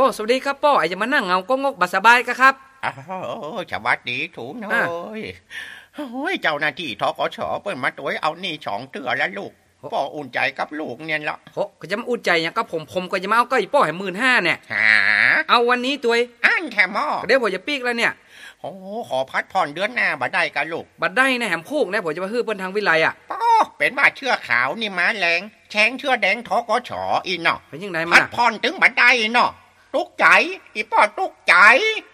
อ้สวัสดีครับป้อไอจะมานั่งเงาก็งกบัดสบายกะครับอ้าวสวัสดีถูกน้อยโอ้ยเจ้าหน้าที่ธกช.เปิ้นมาตัวเอานี่2เทื่อแล้วลูกป้ออุ่นใจกับลูกเนี่ยละโหก็จะมาอุ่นใจอย่างกับผมก็จะมาเอาก้อยป้อให้15,000เนี่ยหาเอาวันนี้ตัวอันแค่หม้อเดี๋ยวผมจะปีกแล้วเนี่ยโอ้ขอพัดผ่อนเดือนหน้าบ่ได้กันลูกบัดได้นะแหมคูกนะผมจะมาฮื้อเปิ้นทางวิไลอ่ะป้อเป็นว่าเชื่อขาวนี่ม้าแรงแฉงเชื่อแดงธกช.อีเนาะเป็นยังไงมาพัดผ่อนถึงบ่ได้เนาะตุกใจอีป้อตุกใจ